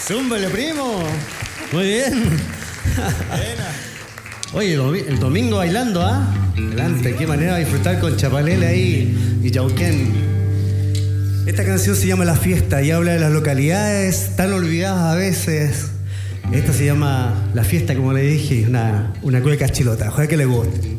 Zúmbale, primo. Muy bien. Oye, el domingo bailando, ¿ah? Adelante, qué manera de disfrutar con Chapalele ahí y Yauquén. Esta canción se llama La Fiesta y habla de las localidades tan olvidadas a veces. Esta se llama La Fiesta, como le dije, una cueca chilota. Ojalá que le guste.